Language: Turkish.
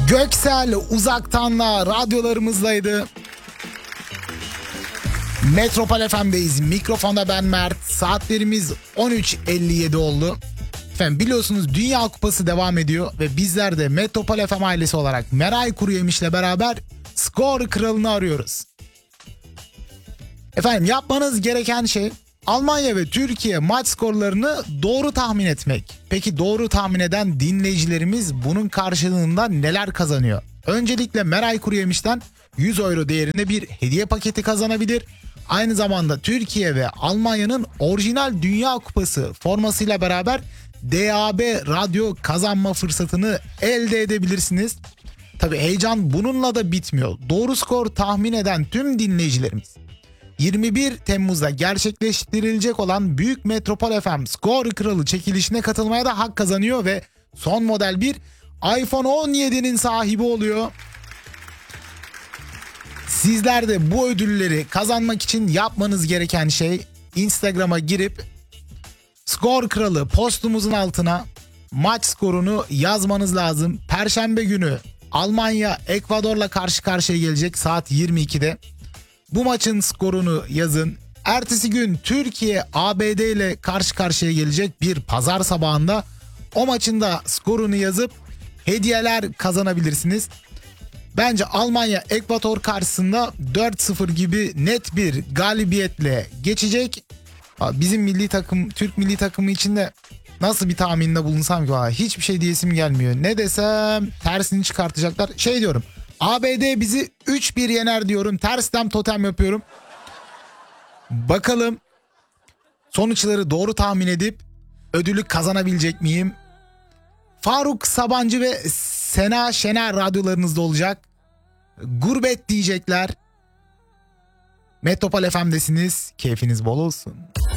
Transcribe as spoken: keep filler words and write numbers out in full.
Göksel Uzaktan'la radyolarımızdaydı. Metropol F M'deyiz. Mikrofonda ben Mert. Saatlerimiz on üç elli yedi oldu. Efendim biliyorsunuz Dünya Kupası devam ediyor ve bizler de Metropol F M ailesi olarak Meray Kuruyemiş'le beraber skor kralını arıyoruz. Efendim yapmanız gereken şey Almanya ve Türkiye maç skorlarını doğru tahmin etmek. Peki doğru tahmin eden dinleyicilerimiz bunun karşılığında neler kazanıyor? Öncelikle Meray Kuruyemiş'ten yüz euro değerinde bir hediye paketi kazanabilir. Aynı zamanda Türkiye ve Almanya'nın orijinal Dünya Kupası formasıyla beraber D A B radyo kazanma fırsatını elde edebilirsiniz. Tabii heyecan bununla da bitmiyor. Doğru skor tahmin eden tüm dinleyicilerimiz yirmi bir Temmuz'da gerçekleştirilecek olan Büyük Metropol F M Skor Kralı çekilişine katılmaya da hak kazanıyor ve son model bir iPhone on yedi'nin sahibi oluyor. Sizler de bu ödülleri kazanmak için yapmanız gereken şey Instagram'a girip Skor Kralı postumuzun altına maç skorunu yazmanız lazım. Perşembe günü Almanya Ekvador'la karşı karşıya gelecek saat yirmi iki'de. Bu maçın skorunu yazın. Ertesi gün Türkiye A B D ile karşı karşıya gelecek bir pazar sabahında o maçın da skorunu yazıp hediyeler kazanabilirsiniz. Bence Almanya Ekvador karşısında dört sıfır gibi net bir galibiyetle geçecek. Bizim milli takım, Türk milli takımı için de nasıl bir tahminde bulunsam ki hiçbir şey diyesim gelmiyor. Ne desem tersini çıkartacaklar. Şey diyorum, A B D bizi üç bir yener diyorum. Tersten totem yapıyorum. Bakalım sonuçları doğru tahmin edip ödülü kazanabilecek miyim? Faruk Sabancı ve Sena Şener radyolarınızda olacak. Gurbet diyecekler. Metropol F M'desiniz. Keyfiniz bol olsun.